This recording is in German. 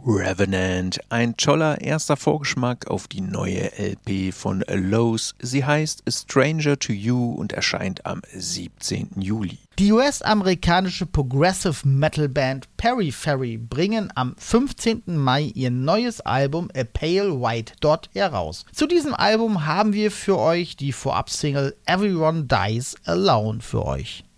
Revenant, ein toller erster Vorgeschmack auf die neue LP von Lowe's. Sie heißt A Stranger to You und erscheint am 17. Juli. Die US-amerikanische Progressive Metal Band Periphery bringen am 15. Mai ihr neues Album A Pale White Dot heraus. Zu diesem Album haben wir für euch die Vorab-Single Everyone Dies Alone für euch.